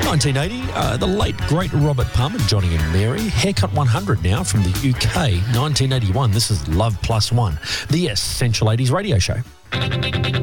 1980, the late, great Robert Palmer, Johnny and Mary. Haircut 100 now from the UK. 1981, this is Love Plus One, the Essential 80s radio show.